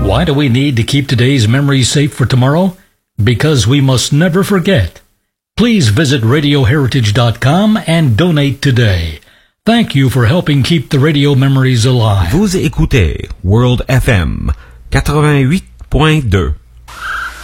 Why do we need to keep today's memories safe for tomorrow? Because we must never forget. Please visit radioheritage.com and donate today. Thank you for helping keep the radio memories alive. Vous écoutez World FM 88.2.